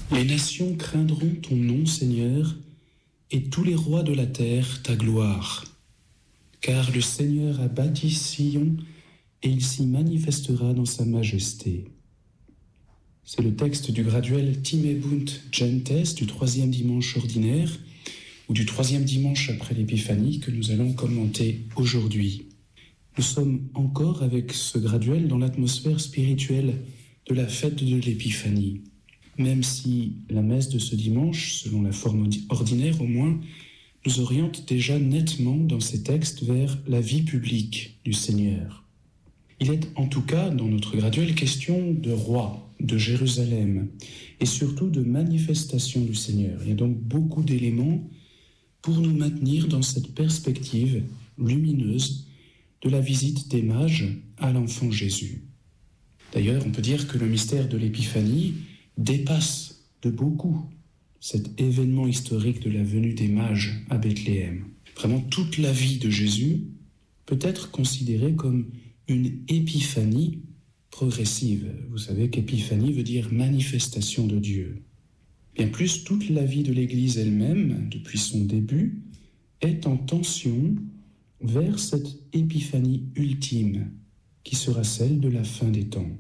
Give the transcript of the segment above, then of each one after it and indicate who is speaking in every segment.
Speaker 1: Les nations craindront ton nom, Seigneur, et tous les rois de la terre ta gloire. Car le Seigneur a bâti Sion, et il s'y manifestera dans sa majesté. C'est le texte du graduel Timebunt Gentes du 3e dimanche ordinaire, ou du 3e dimanche après l'Épiphanie, que nous allons commenter aujourd'hui. Nous sommes encore avec ce graduel dans l'atmosphère spirituelle de la fête de l'Épiphanie. Même si la messe de ce dimanche, selon la forme ordinaire au moins, nous oriente déjà nettement dans ces textes vers la vie publique du Seigneur. Il est en tout cas, dans notre graduel, question de roi, de Jérusalem, et surtout de manifestation du Seigneur. Il y a donc beaucoup d'éléments pour nous maintenir dans cette perspective lumineuse de la visite des mages à l'enfant Jésus. D'ailleurs, on peut dire que le mystère de l'Épiphanie dépasse de beaucoup cet événement historique de la venue des mages à Bethléem. Vraiment, toute la vie de Jésus peut être considérée comme une épiphanie progressive. Vous savez qu'épiphanie veut dire manifestation de Dieu. Bien plus, toute la vie de l'Église elle-même, depuis son début, est en tension vers cette épiphanie ultime qui sera celle de la fin des temps.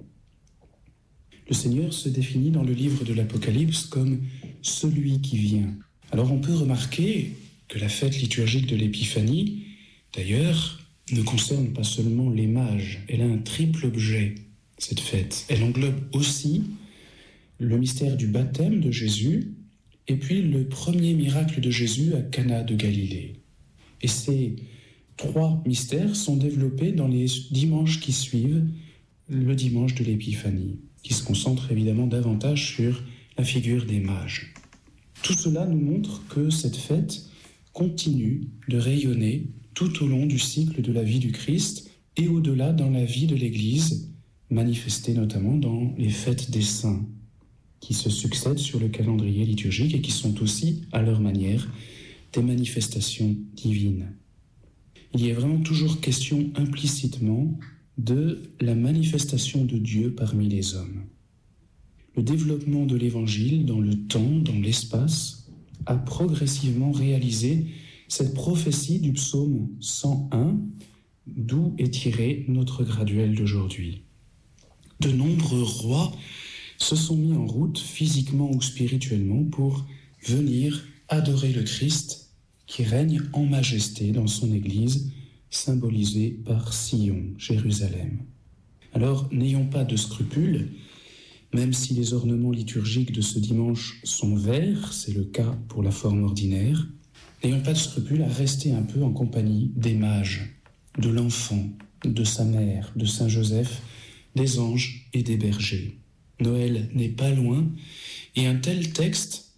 Speaker 1: Le Seigneur se définit dans le livre de l'Apocalypse comme celui qui vient. Alors on peut remarquer que la fête liturgique de l'Épiphanie, d'ailleurs, ne concerne pas seulement les mages. Elle a un triple objet, cette fête. Elle englobe aussi le mystère du baptême de Jésus et puis le premier miracle de Jésus à Cana de Galilée. Et ces trois mystères sont développés dans les dimanches qui suivent le dimanche de l'Épiphanie, qui se concentre évidemment davantage sur la figure des mages. Tout cela nous montre que cette fête continue de rayonner tout au long du cycle de la vie du Christ et au-delà dans la vie de l'Église, manifestée notamment dans les fêtes des saints, qui se succèdent sur le calendrier liturgique et qui sont aussi, à leur manière, des manifestations divines. Il y est vraiment toujours question implicitement de la manifestation de Dieu parmi les hommes. Le développement de l'Évangile dans le temps, dans l'espace, a progressivement réalisé cette prophétie du psaume 101, d'où est tiré notre graduel d'aujourd'hui. De nombreux rois se sont mis en route, physiquement ou spirituellement, pour venir adorer le Christ qui règne en majesté dans son Église, symbolisée par Sion, Jérusalem. Alors, n'ayons pas de scrupules, même si les ornements liturgiques de ce dimanche sont verts, c'est le cas pour la forme ordinaire, n'ayons pas de scrupules à rester un peu en compagnie des mages, de l'enfant, de sa mère, de Saint Joseph, des anges et des bergers. Noël n'est pas loin, et un tel texte,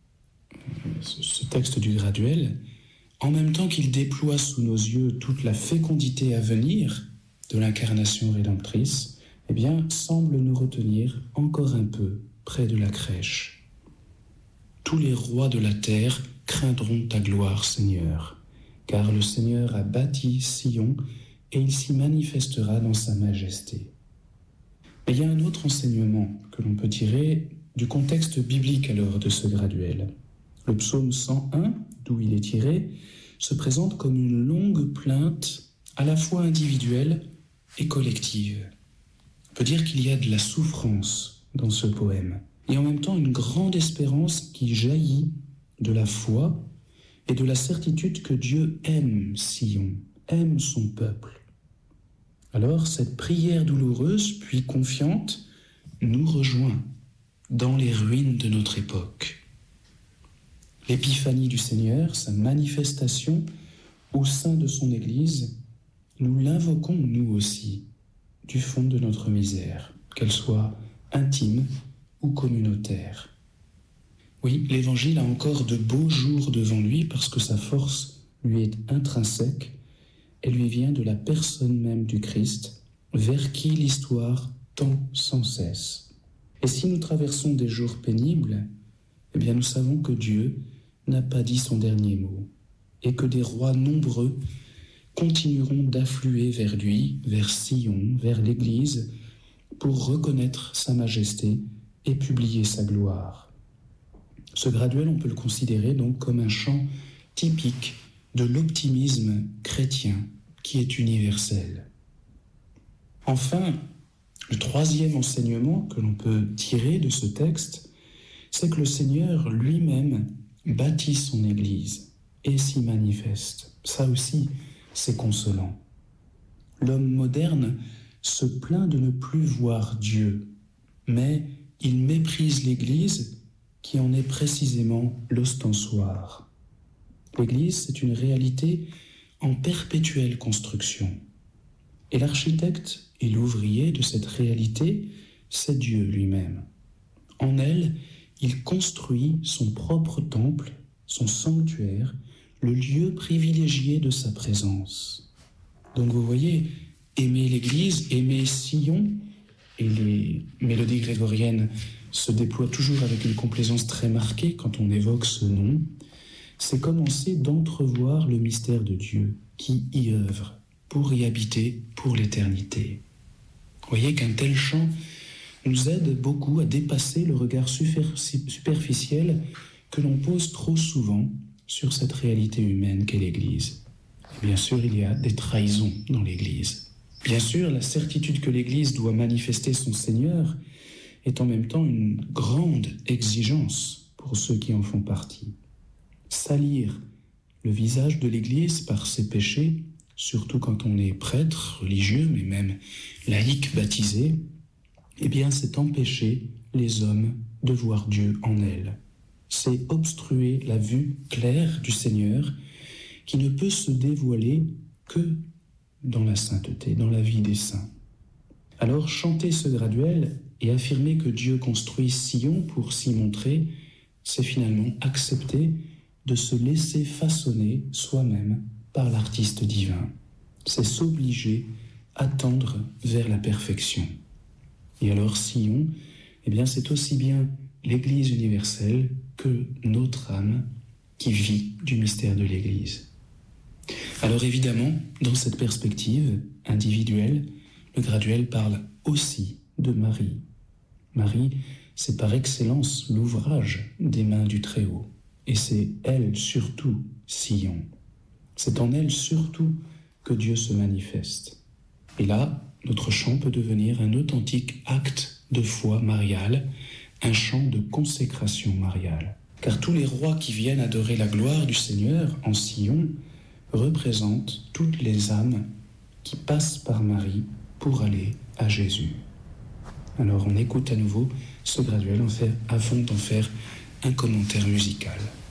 Speaker 1: ce texte du graduel, en même temps qu'il déploie sous nos yeux toute la fécondité à venir de l'incarnation rédemptrice, eh bien, semble nous retenir encore un peu près de la crèche. Tous les rois de la terre craindront ta gloire, Seigneur, car le Seigneur a bâti Sion et il s'y manifestera dans sa majesté. Mais il y a un autre enseignement que l'on peut tirer du contexte biblique alors de ce graduel. Le psaume 101, d'où il est tiré, se présente comme une longue plainte à la fois individuelle et collective. On peut dire qu'il y a de la souffrance dans ce poème, et en même temps une grande espérance qui jaillit de la foi et de la certitude que Dieu aime Sion, aime son peuple. Alors cette prière douloureuse, puis confiante, nous rejoint dans les ruines de notre époque. L'épiphanie du Seigneur, sa manifestation au sein de son Église, nous l'invoquons nous aussi, du fond de notre misère, qu'elle soit intime ou communautaire. Oui, l'Évangile a encore de beaux jours devant lui parce que sa force lui est intrinsèque. Elle lui vient de la personne même du Christ, vers qui l'histoire tend sans cesse. Et si nous traversons des jours pénibles, eh bien nous savons que Dieu n'a pas dit son dernier mot, et que des rois nombreux continueront d'affluer vers lui, vers Sion, vers l'Église, pour reconnaître sa majesté et publier sa gloire. Ce graduel, on peut le considérer donc comme un chant typique de l'optimisme chrétien qui est universel. Enfin, le troisième enseignement que l'on peut tirer de ce texte, c'est que le Seigneur lui-même bâtit son Église et s'y manifeste. Ça aussi, c'est consolant. L'homme moderne se plaint de ne plus voir Dieu, mais il méprise l'Église qui en est précisément l'ostensoir. L'Église, c'est une réalité en perpétuelle construction. Et l'architecte et l'ouvrier de cette réalité, c'est Dieu lui-même. En elle, il construit son propre temple, son sanctuaire, le lieu privilégié de sa présence. Donc vous voyez, aimer l'Église, aimer Sion, et les mélodies grégoriennes se déploient toujours avec une complaisance très marquée quand on évoque ce nom, c'est commencer d'entrevoir le mystère de Dieu qui y œuvre pour y habiter pour l'éternité. Vous voyez qu'un tel chant nous aide beaucoup à dépasser le regard superficiel que l'on pose trop souvent sur cette réalité humaine qu'est l'Église. Et bien sûr, il y a des trahisons dans l'Église. Bien sûr, la certitude que l'Église doit manifester son Seigneur est en même temps une grande exigence pour ceux qui en font partie. Salir le visage de l'Église par ses péchés, surtout quand on est prêtre, religieux, mais même laïque baptisé, eh bien c'est empêcher les hommes de voir Dieu en elle. C'est obstruer la vue claire du Seigneur qui ne peut se dévoiler que dans la sainteté, dans la vie des saints. Alors chanter ce graduel et affirmer que Dieu construit Sion pour s'y montrer, c'est finalement accepter de se laisser façonner soi-même par l'artiste divin. C'est s'obliger à tendre vers la perfection. Et alors Sion, eh bien c'est aussi bien l'Église universelle que notre âme qui vit du mystère de l'Église. Alors évidemment, dans cette perspective individuelle, le graduel parle aussi de Marie. Marie, c'est par excellence l'ouvrage des mains du Très-Haut. Et c'est elle surtout, Sion. C'est en elle surtout que Dieu se manifeste. Et là, notre chant peut devenir un authentique acte de foi mariale, un chant de consécration mariale. Car tous les rois qui viennent adorer la gloire du Seigneur en Sion représentent toutes les âmes qui passent par Marie pour aller à Jésus. Alors on écoute à nouveau ce graduel avant d'en faire un commentaire musical.